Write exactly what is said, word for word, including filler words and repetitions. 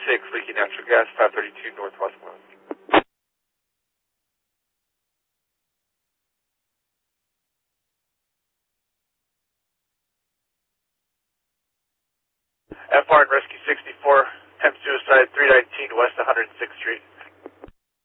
six, leaking natural gas, five thirty-two Northwest one. F R and Rescue sixty-four, attempt suicide, three nineteen West one hundred sixth Street.